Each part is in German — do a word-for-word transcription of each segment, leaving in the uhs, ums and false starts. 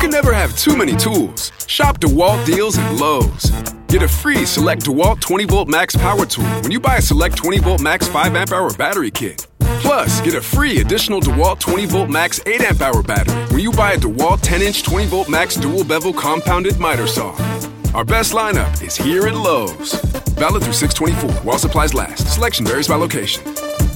can never have too many tools. Shop DeWalt deals at Lowe's. Get a free Select DeWalt twenty volt Max Power Tool when you buy a Select twenty volt Max five amp hour battery kit. Plus, get a free additional DeWalt twenty volt Max eight amp hour battery when you buy a DeWalt ten inch twenty volt Max dual bevel compounded miter saw. Our best lineup is here at Lowe's. Valid through six twenty-four while supplies last. Selection varies by location.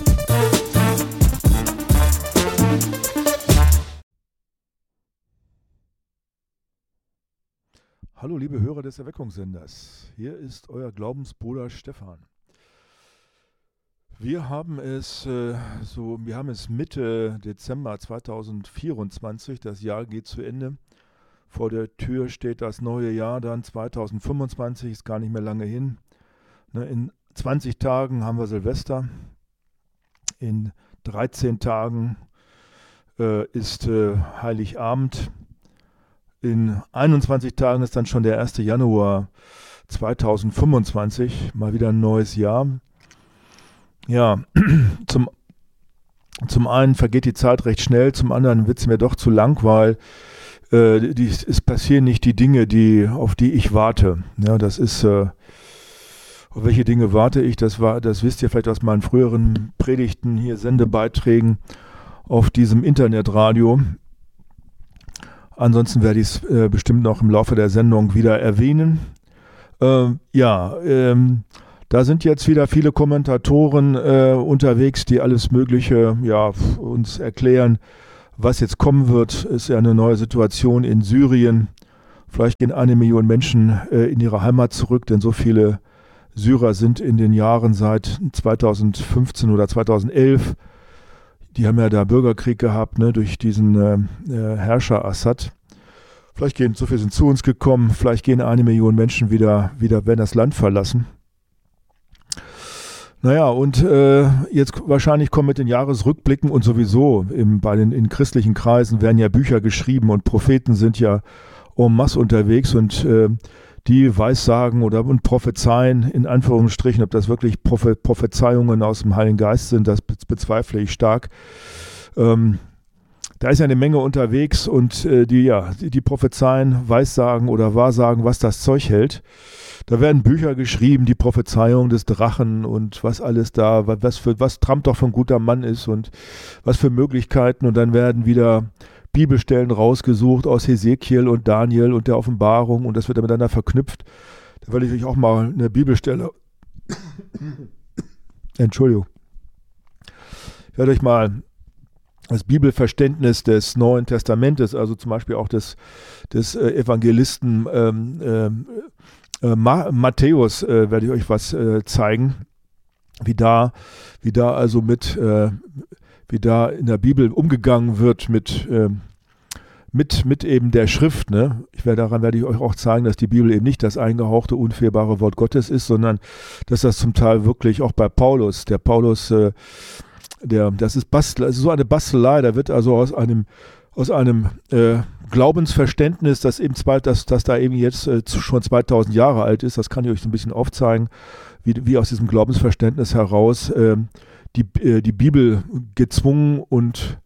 Hallo liebe Hörer des Erweckungssenders, hier ist euer Glaubensbruder Stefan. Wir haben es äh, so, wir haben es Mitte Dezember zweitausendvierundzwanzig, das Jahr geht zu Ende. Vor der Tür steht das neue Jahr dann zweitausendfünfundzwanzig, ist gar nicht mehr lange hin. Ne, in zwanzig Tagen haben wir Silvester, in dreizehn Tagen äh, ist äh, Heiligabend. In einundzwanzig Tagen ist dann schon der erste Januar zweitausendfünfundzwanzig, mal wieder ein neues Jahr. Ja, zum, zum einen vergeht die Zeit recht schnell, zum anderen wird es mir doch zu lang, weil äh, die, es passieren nicht die Dinge, die, auf die ich warte. Ja, das ist, äh, auf welche Dinge warte ich? Das, war, das wisst ihr vielleicht aus meinen früheren Predigten, hier Sendebeiträgen auf diesem Internetradio. Ansonsten werde ich es äh, bestimmt noch im Laufe der Sendung wieder erwähnen. Ähm, ja, ähm, da sind jetzt wieder viele Kommentatoren äh, unterwegs, die alles Mögliche ja, uns erklären, was jetzt kommen wird. Es ist ja eine neue Situation in Syrien. Vielleicht gehen eine Million Menschen äh, in ihre Heimat zurück, denn so viele Syrer sind in den Jahren seit zweitausendfünfzehn oder zweitausendelf. Die haben ja da Bürgerkrieg gehabt, ne, durch diesen äh, Herrscher Assad. Vielleicht gehen, so viele sind zu uns gekommen, vielleicht gehen eine Million Menschen wieder, wieder werden das Land verlassen. Naja, und äh, jetzt wahrscheinlich kommen mit den Jahresrückblicken und sowieso im, bei den, in christlichen Kreisen werden ja Bücher geschrieben und Propheten sind ja en masse unterwegs und äh, die Weissagen oder und prophezeien, in Anführungsstrichen, ob das wirklich Prophe- Prophezeiungen aus dem Heiligen Geist sind, das bezweifle ich stark. Ähm, da ist ja eine Menge unterwegs und äh, die, ja, die, die prophezeien, Weissagen oder Wahrsagen, was das Zeug hält. Da werden Bücher geschrieben, die Prophezeiung des Drachen und was alles da, was, für, was Trump doch für ein guter Mann ist und was für Möglichkeiten. Und dann werden wieder Bibelstellen rausgesucht aus Hesekiel und Daniel und der Offenbarung und das wird dann miteinander verknüpft. Da werde ich euch auch mal eine Bibelstelle Entschuldigung. Ich werde euch mal das Bibelverständnis des Neuen Testamentes, also zum Beispiel auch des, des äh, Evangelisten ähm, äh, Ma- Matthäus, äh, werde ich euch was äh, zeigen, wie da, wie da also mit äh, wie da in der Bibel umgegangen wird mit, ähm, mit, mit eben der Schrift. Ne? Ich werde, daran werde ich euch auch zeigen, dass die Bibel eben nicht das eingehauchte, unfehlbare Wort Gottes ist, sondern dass das zum Teil wirklich auch bei Paulus, der Paulus, äh, der, das ist Bastel, das ist so eine Bastelei, da wird also aus einem, aus einem äh, Glaubensverständnis, das eben zwei, das, das da eben jetzt äh, schon zweitausend Jahre alt ist, das kann ich euch so ein bisschen aufzeigen, wie, wie aus diesem Glaubensverständnis heraus äh, Die, äh, die Bibel gezwungen und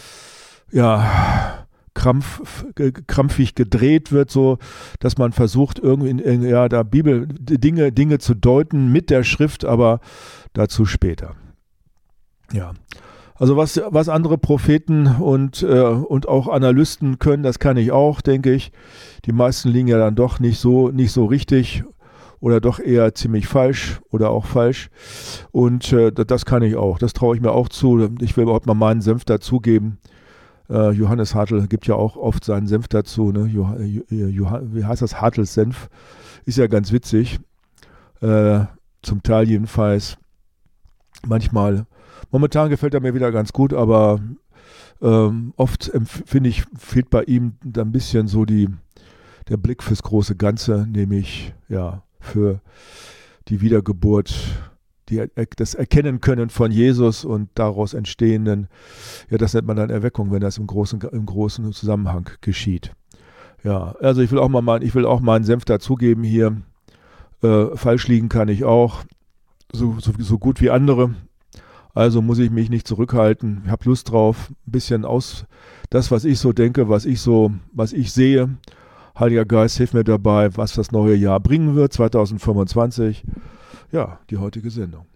ja, krampf, äh, krampfig gedreht wird, so dass man versucht, irgendwie in, in ja, da Bibel Dinge, Dinge zu deuten mit der Schrift, aber dazu später. Ja. Also was, was andere Propheten und, äh, und auch Analysten können, das kann ich auch, denke ich. Die meisten liegen ja dann doch nicht so, nicht so richtig. Oder doch eher ziemlich falsch oder auch falsch. Und äh, das kann ich auch. Das traue ich mir auch zu. Ich will überhaupt mal meinen Senf dazugeben. Äh, Johannes Hartl gibt ja auch oft seinen Senf dazu. Ne? Jo- Jo- wie heißt das? Hartls Senf. Ist ja ganz witzig. Äh, zum Teil jedenfalls. Manchmal. Momentan gefällt er mir wieder ganz gut, aber ähm, oft finde ich, fehlt bei ihm da ein bisschen so die, der Blick fürs große Ganze, nämlich ja, für die Wiedergeburt, die, das Erkennen können von Jesus und daraus entstehenden, ja, das nennt man dann Erweckung, wenn das im großen, im großen Zusammenhang geschieht. Ja, also ich will auch mal mein, ich will auch meinen Senf dazugeben hier. Äh, falsch liegen kann ich auch, so, so, so gut wie andere. Also muss ich mich nicht zurückhalten. Ich habe Lust drauf, ein bisschen aus das, was ich so denke, was ich so, was ich sehe. Heiliger Geist, hilf mir dabei, was das neue Jahr bringen wird, zwanzig fünfundzwanzig. Ja, die heutige Sendung.